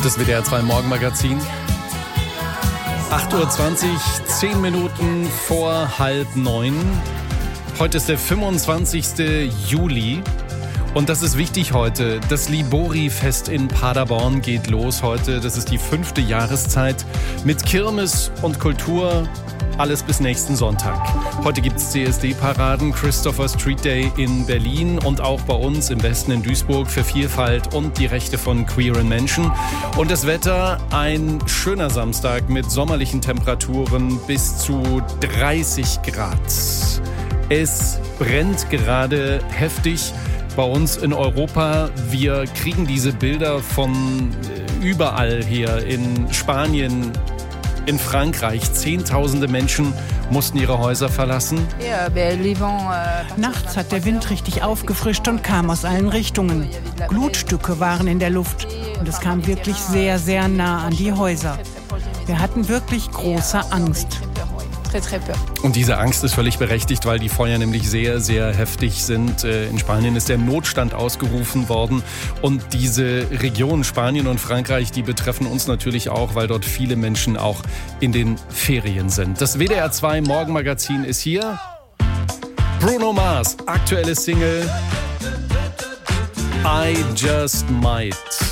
Das WDR 2 Morgenmagazin. 8:20 Uhr, 10 Minuten vor 8:30. Heute ist der 25. Juli. Und das ist wichtig heute. Das Libori-Fest in Paderborn geht los heute. Das ist die 5. Jahreszeit mit Kirmes und Kultur. Alles bis nächsten Sonntag. Heute gibt es CSD-Paraden, Christopher Street Day in Berlin und auch bei uns im Westen in Duisburg für Vielfalt und die Rechte von queeren Menschen. Und das Wetter, ein schöner Samstag mit sommerlichen Temperaturen bis zu 30 Grad. Es brennt gerade heftig bei uns in Europa. Wir kriegen diese Bilder von überall hier in Spanien, in Frankreich. Zehntausende Menschen mussten ihre Häuser verlassen. Nachts hat der Wind richtig aufgefrischt und kam aus allen Richtungen. Glutstücke waren in der Luft und es kam wirklich sehr, sehr nah an die Häuser. Wir hatten wirklich große Angst. Und diese Angst ist völlig berechtigt, weil die Feuer nämlich sehr, sehr heftig sind. In Spanien ist der Notstand ausgerufen worden. Und diese Regionen Spanien und Frankreich, die betreffen uns natürlich auch, weil dort viele Menschen auch in den Ferien sind. Das WDR 2 Morgenmagazin ist hier. Bruno Mars, aktuelle Single I Just Might.